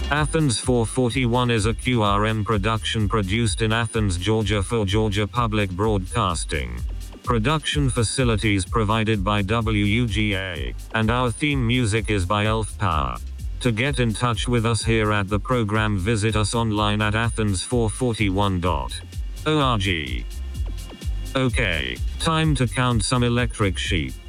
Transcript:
Athens 441 is a QRM production produced in Athens, Georgia for Georgia Public Broadcasting. Production facilities provided by WUGA, and our theme music is by Elf Power. To get in touch with us here at the program, visit us online at athens441.org. Okay, time to count some electric sheep.